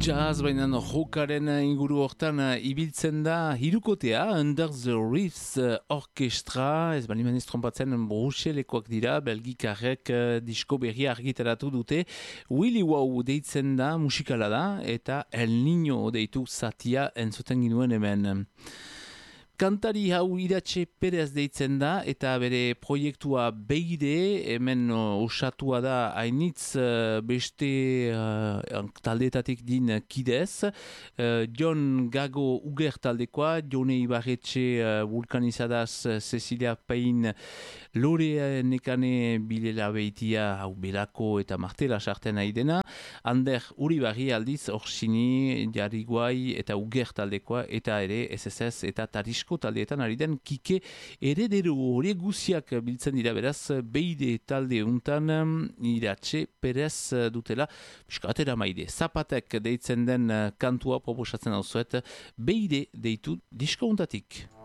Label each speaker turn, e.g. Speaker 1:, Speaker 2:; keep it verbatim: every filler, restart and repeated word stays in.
Speaker 1: Jazz, baina jokaren inguru hortan ibiltzen da hirukotea, Under the Reefs Orkestra, ez bali maniz trompatzen Bruselekoak dira, belgikarrek uh, disko berria argitaratu dute. Willy Wow deitzen da, musikala da, eta El Niño deitu zatia entzuten ginuen hemen. Kantari hau Iratxe Perez deitzen da eta bere proiektua Beire, hemen osatua da hainitz uh, beste uh, taldetatik din kidez. Uh, Jon Gago Uger taldekoa, Jone Ibarretxe uh, Vulkanizadaz, Cecilia Pain, Lore Nekane Bilela Beitia, hau Belako eta Martela sartzen ari dena. Ander Uribarri aldiz, Orsini, Jarriguai eta Uger taldekoa, eta ere S S S eta Tarisko taldeetan ari den Kike Heredero hori guziak biltzen dira, beraz Beide talde untan Iratxe Perez dutela piskatera maide. Zapatek deitzen den kantua proposatzen hau zuet, Beide deitu disko untatik.